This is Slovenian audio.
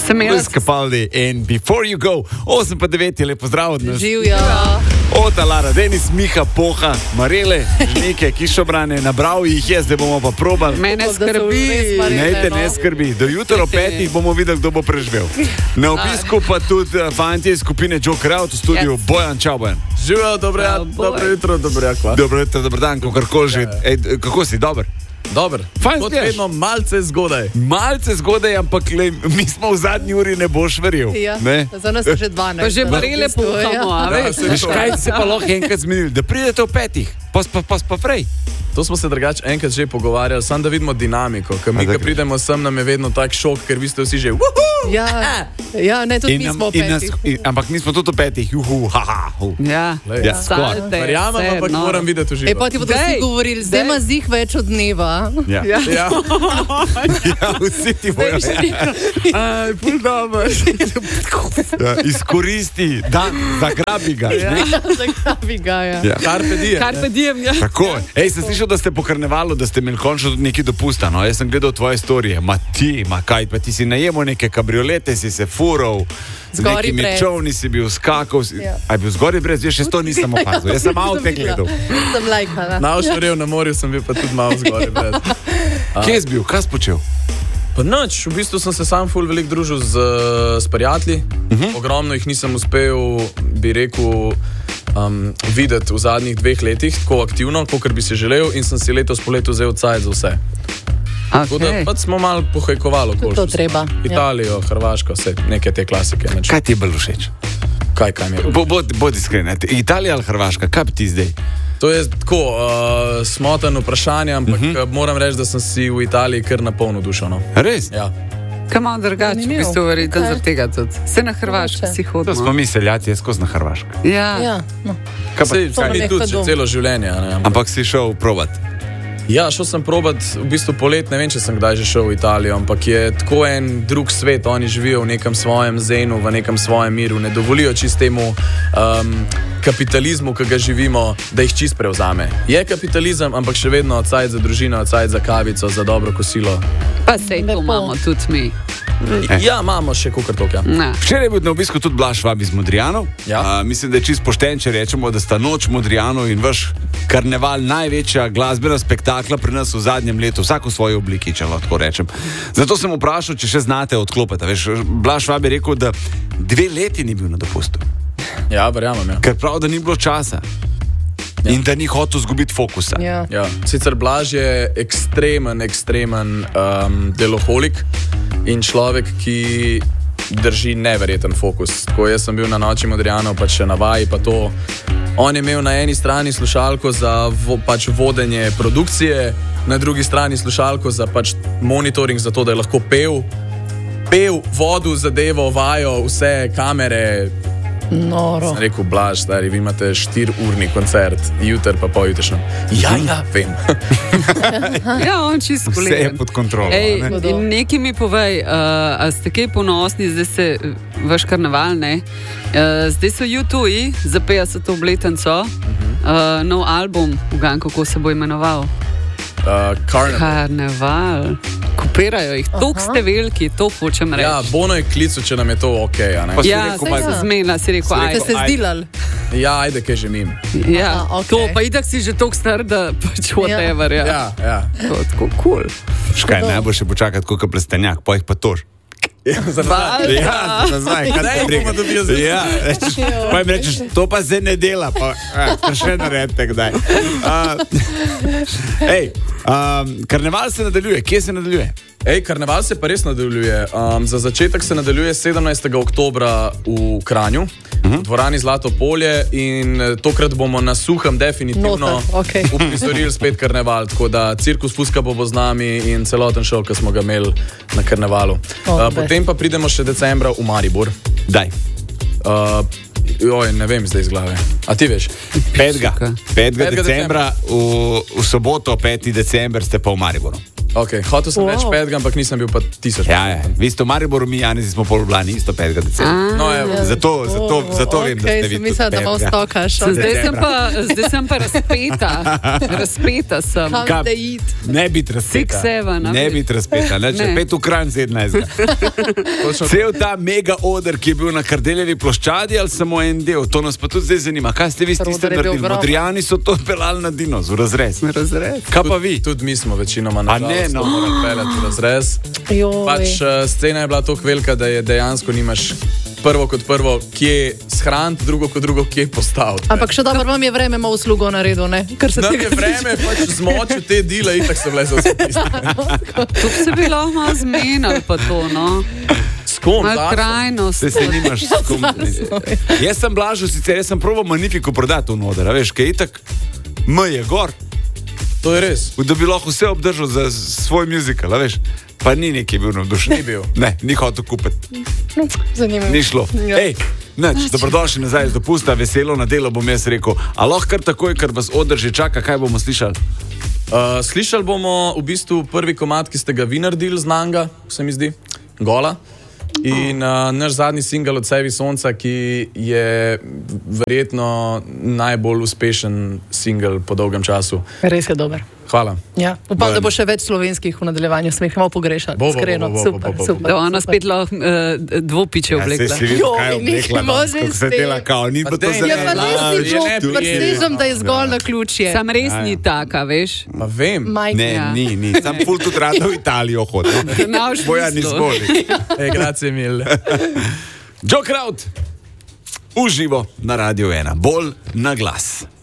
Luis Capaldi in Before You Go. 8 pa 9 je lepo zdrav od nas. Živjo. Ota, Lara, Denis, Miha, Poha, Marele, neke kišobrane, nabral jih je, zdaj bomo pa probali. Mene skrbi. Ne skrbi. Do jutra o 5 bomo videli, kdo bo preživel. Na obisku pa tudi fantje iz skupine Joker Out v studiu. Bojan, čau Bojan. Živijo, dobro jutro, Dobro jutro, dober dan, kakorkoli že. Kako si, dober? Dober. Fajn Kot spiješ. vedno, malce zgodaj. Malce zgodaj, ampak mi smo v zadnji uri, ne boš verjel. Ja, Ne? za nas je že 12. Pa že Marele puhamo, a veš? Veš, kaj se pa lahko enkrat zmenili? Da pridete v 5, pa prej. To smo se drugače enkrat že pogovarjali, samo da vidimo dinamiko. Ker mi, ko pridemo sem, nam je vedno tak šok, ker vi ste vsi že Ja, ne, tudi mi smo v 5. Ampak mi smo tudi v 5, juhu, haha. Ja, Ja, salte. Verjamem, ampak moram videti v Pa živo. ti bodo vsi govorili, zdaj ima zih več od dneva. Ja. Ja. Ja, vsi ti bojo. Aj, pol dobro. Ja, izkoristi, dan, zagrabi ga. ne? Zakaj ga je? Ja. Carpe diem. Carpe diem, ja. Tako, sem slišal, da ste po karnevalu, da ste imeli končno tudi neki dopusta. No? Jaz sem gledal tvoje storije. Kaj, pa ti si najemo neke kabriolete, si se fural, z Zgoraj nekimi brez. čovni si bil skakal. Ja. A je bil zgoraj brez, veš, to nisem opazil. Jaz sem malo te gledal. Sem lajkala. Na Ošorju na morju sem bil pa tudi malo zgoraj. brez. Kje si bil, kaj si počel? Pa nič, v bistvu sem se sam ful veliko družil s prijatelji. Ogromno jih nisem uspel, bi rekel, videti v zadnjih 2 letih, tako aktivno, kot bi si želel, in sem si letos poletu vzel cajt za vse. Tako da Okay. pač smo malo pohajkovali okoli. To treba, ja. Italijo, Hrvaško, vse neke te klasike. Nič. Kaj ti je bolj všeč? Kaj mi je? Bodi iskren, Italija ali Hrvaška, kaj bi ti zdaj? To je tako smotan vprašanje, ampak moram reči, da sem si v Italiji kar na polno dušo. No. Res? Ja. Kaj malo drugače, v Zanimivo. bistvu verjetno Kaj? zaradi tega tudi. Se na Hrvaško si To hodil. smo mi seljaci, jaz skozi na Hrvaško. Ja. Ja, no. Kaj pa, Sej, To nam ni je tudi kot že dom. celo življenje. a Ne? ampak si šel provat. Ja, šel sem probat v bistvu polet, ne vem, če sem kdaj že šel v Italijo, ampak je tako en drug svet, oni živijo v nekem svojem zenu, v nekem svojem miru, ne dovolijo čistemu kapitalizmu, ki ga živimo, da jih čist prevzame. Je kapitalizem, ampak še vedno cajt za družino, cajt za kavico, za dobro kosilo. Pa sej to Lepo. imamo tudi mi. Ja, imamo še kukar tokja. Ne. Včeraj je bil na obisku tudi Blaž Švab iz Modrijanov. Ja. Mislim, da je čist pošten, če rečemo, da sta noč Modrijanov in vaš karneval največja glasbena spektakla pri nas v zadnjem letu, vsak v svoji obliki, če lahko rečem. Zato sem vprašal, če še znate odklopiti. Veš, Blaž Švab je rekel, da 2 leti ni bil na dopustu, Ja, verjamem. Ja. ker prav, da ni bilo časa. Ja. In da ni hotel izgubiti fokusa. Ja. Ja. Sicer Blaž je ekstremen deloholik in človek, ki drži neverjeten fokus. Tako jaz sem bil na noči Modrijanov, pa še na vaji, pa to. On je imel na eni strani slušalko za pač vodenje produkcije, na drugi strani slušalko za pač monitoring, za to, da je lahko pel, vodil zadevo, vajo, vse kamere. Noro. Sem rekel, Blaž, stari, vi imate 4-urni koncert, jutr pa pojutrišnjem. Ja, vem. Ja, on čisto Vse je kolegen. pod kontrolo. Ej, a ne? in nekaj mi povej, a ste kaj ponosni, zdaj se vaš karneval, ne? Zdaj so YouTube za 50. obletnico, nov album, ugan, kako se bo imenoval? Karneval. Kopirajo jih, toliko ste veliki, to hočem reči. Ja, Bono je klical, če nam je to ok. a ne? Pa si Ja, rekel, saj sem zmela, si rekel, Ste ajde. se zdilali? Ja, ajde, kaj že mim. Ja, Aha, okej. to, pa itak si že toliko star, da pač whatever, ja. Ja. To je tako cool. Škaj, najbolj še počakati, kot plestenjak, pa jih pa tož. Valjda. Ja, nazaj, kaj Kdaj te briga? bomo dobili za to? Ja, pa jim rečeš, to pa zdaj ne dela, pa še naredite kdaj. Karneval se nadaljuje, kje se nadaljuje? Ej, karneval se pa res nadaljuje. Za začetek se nadaljuje 17. oktobra v Kranju, v dvorani Zlato polje, in tokrat bomo na suhem definitivno Noter, okej. uprizorili spet karneval. Tako da cirkus Fuska bo z nami in celoten šov, ki smo ga imeli na karnevalu. Potem pa pridemo še decembra v Maribor. Daj. Ne vem zdaj iz glave. A ti veš? 5. decembra, v soboto, 5. december, ste pa v Mariboru. Okay, hotel sem več 5, ampak nisem bil pa 1000. Ja. Vi ste v Mariboru, mi Janezi smo pol v Ljubljani, isto 5. decembra. No, Zato vem, da ste vi. Mislim, da malo stokaš. Zdaj sem pa razpeta. Razpeta sem. Kam da id? Ne biti razpeta. 6-7. Ne biti razpeta. Če 5 v Kranj 17. Cel ta mega oder, ki je bil na Kardeljevi ploščadi, ali samo en del, to nas pa tudi zdaj zanima. Kaj ste vi s tistem naredili? Modrijani so to pelali na Dinos, v razrez. Kaj pa vi? Tudi mi smo večinoma na morali peljati v razrez. Pač scena je bila tako velika, da je dejansko nimaš prvo kot prvo, kje shraniti, drugo kot drugo, kje postaviti. Ampak še dobro vam je vreme malo uslugo naredil, ne? Nam je vreme, pač zmočil te dile, itak so bile za vse tiste. Tu se bi lahko malo zmenili pa to, no. Skom, malo trajnost. Se nimaš skom. Jaz sem Blažo, sicer jaz sem probal Magnifico prodati v noder, a veš, kaj itak je gor. To je res. Da bi lahko vse obdržal za svoj muzikal, veš? Pa ni neki bil navdušen. Ni bil. Ne, ni hotel kupiti. Zanimivo. Ni šlo. Ej, dobrodošli nazaj z dopusta, veselo na delo bom jaz rekel. A lahko kar takoj, ker vas oder že čaka, kaj bomo slišali? Slišali bomo v bistvu prvi komad, ki ste ga vi naredili z Nanga, se mi zdi, Gola. In naš zadnji singel Od Sevi sonca, ki je verjetno najbolj uspešen singel po dolgem času. Res je dober. Hvala. Ja, upam, da bo še več slovenskih v nadaljevanju, smo jih malo pogrešali. Iskreno, super. Da ona spet lahko dvopiče oblekla. Ja, se si videl, kaj je oblekla, kako se dela kao, ni pa to Ja, pa res ni to, prstežem, da je zgolj na ključje. Sam res ni taka, veš? Pa vem. Ne, ni. Sam ful tudi rada v Italijo hodil. Bojan izvoli. Grazie mille. Joe Kraut, uživo na Radio 1, bolj na glas.